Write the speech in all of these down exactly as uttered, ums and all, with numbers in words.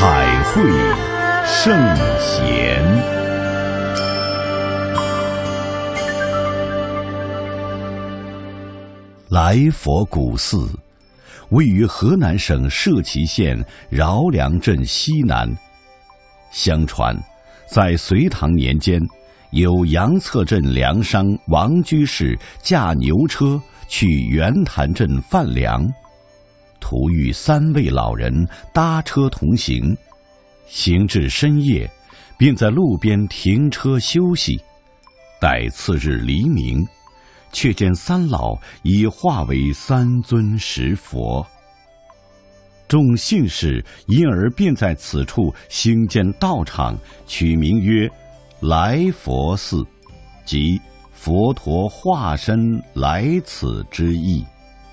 海会圣贤，来佛古寺位于河南省社旗县饶梁镇西南。相传，在隋唐年间，有杨策镇粮商王居士驾牛车去袁潭镇贩粮，途遇三位老人搭车同行，行至深夜，便在路边停车休息。待次日黎明，却见三老已化为三尊石佛。众信士因而便在此处兴建道场，取名曰来佛寺，即佛陀化身来此之意。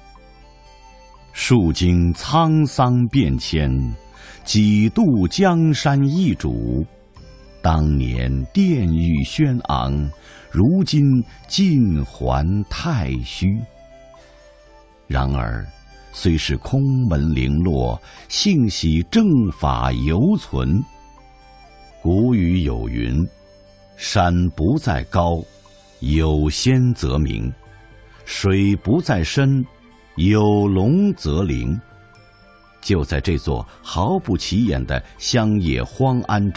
数经沧桑变迁，几度江山易主。当年殿宇轩昂，如今尽还太虚。然而虽是空门零落，幸喜正法犹存。古语有云：山不在高，有仙则名；水不在深，有龙则灵。就在这座毫不起眼的乡野荒安